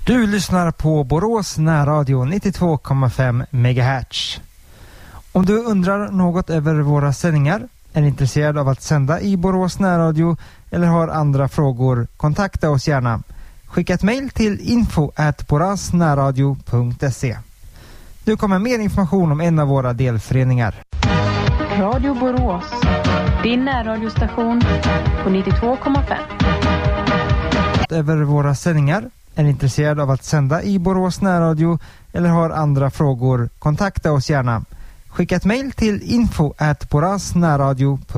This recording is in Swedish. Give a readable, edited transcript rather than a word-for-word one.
Du lyssnar på Borås närradio 92,5 MHz. Om du undrar något över våra sändningar, är intresserad av att sända i Borås närradio eller har andra frågor, kontakta oss gärna. Skicka ett mejl till info@borasnärradio.se. Nu kommer mer information om en av våra delföreningar. Radio Borås, din närradiostation på 92,5. Över våra sändningar, är intresserad av att sända i Borås närradio eller har andra frågor, kontakta oss gärna. Skicka ett mejl till info@borasnärradio.se.